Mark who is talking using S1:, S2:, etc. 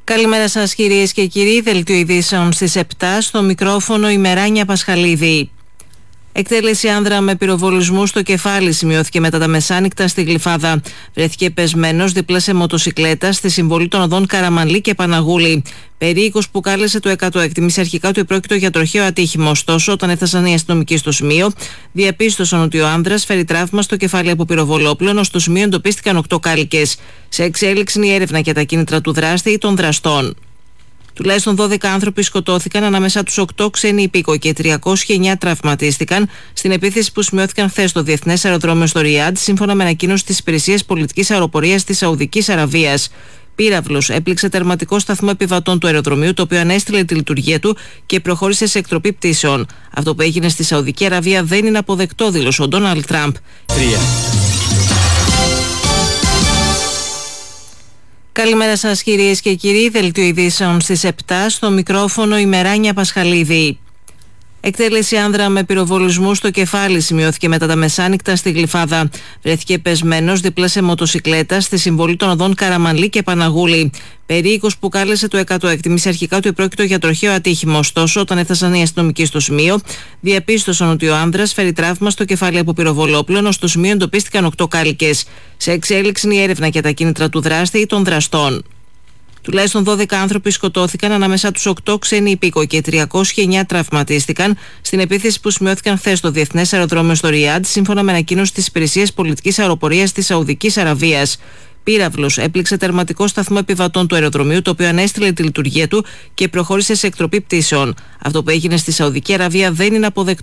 S1: Καλημέρα σας κυρίες και κύριοι, δελτίο ειδήσεων στις 7, στο μικρόφωνο η Μεράνια Πασχαλίδη. Εκτέλεση άνδρα με πυροβολισμού στο κεφάλι σημειώθηκε μετά τα μεσάνυχτα στη Γλυφάδα. Βρέθηκε πεσμένος δίπλα σε μοτοσικλέτα στη συμβολή των οδών Καραμανλή και Παναγούλη. Περίοικος που κάλεσε το 100 εκτιμήσει αρχικά ότι πρόκειτο για τροχαίο ατύχημα. Ωστόσο, όταν έφτασαν οι αστυνομικοί στο σημείο, διαπίστωσαν ότι ο άνδρας φέρει τραύμα στο κεφάλι από πυροβολόπλο, ενώ στο σημείο εντοπίστηκαν 8 κάλικες. Σε εξέλιξη η έρευνα για τα κίνητρα του δράστη ή των δραστών. Τουλάχιστον 12 άνθρωποι σκοτώθηκαν, ανάμεσά τους 8 ξένοι υπήκοοι και 309 τραυματίστηκαν στην επίθεση που σημειώθηκαν χθες στο Διεθνές Αεροδρόμιο στο Ριάντ, σύμφωνα με ανακοίνωση της Υπηρεσίας Πολιτικής Αεροπορίας της Σαουδικής Αραβίας. Πύραυλος έπληξε τερματικό σταθμό επιβατών του αεροδρομίου, το οποίο ανέστηλε τη λειτουργία του και προχώρησε σε εκτροπή πτήσεων. Αυτό που έγινε στη Σαουδική Αραβία δεν είναι αποδεκτό, δήλωσε ο Ντόναλντ Τραμπ. Καλημέρα σας κυρίες και κύριοι, δελτίο ειδήσεων στις 7, στο μικρόφωνο η Μεράνια Πασχαλίδη. Εκτέλεση άνδρα με πυροβολισμού στο κεφάλι σημειώθηκε μετά τα μεσάνυχτα στη Γλυφάδα. Βρέθηκε πεσμένος δίπλα σε μοτοσικλέτα στη συμβολή των οδών Καραμανλή και Παναγούλη. Περίοικος που κάλεσε το 100 εκτιμήσει αρχικά ότι πρόκειτο για τροχαίο ατύχημα. Ωστόσο, όταν έφτασαν οι αστυνομικοί στο σημείο, διαπίστωσαν ότι ο άνδρας φέρει τραύμα στο κεφάλι από πυροβολόπλο, ενώ στο σημείο εντοπίστηκαν 8 κάλικες. Σε εξέλιξη η έρευνα για τα κίνητρα του δράστη ή των δραστών. Τουλάχιστον 12 άνθρωποι σκοτώθηκαν, ανάμεσά τους 8 ξένοι υπήκοοι και 309 τραυματίστηκαν στην επίθεση που σημειώθηκαν χθες στο Διεθνές Αεροδρόμιο στο Ριάντ, σύμφωνα με ανακοίνωση της Υπηρεσίας Πολιτικής Αεροπορίας της Σαουδικής Αραβίας. Πύραυλος έπληξε τερματικό σταθμό επιβατών του αεροδρομίου, το οποίο ανέστηλε τη λειτουργία του και προχώρησε σε εκτροπή πτήσεων. Αυτό που έγινε στη Σαουδική Αραβία δεν είναι αποδεκτό.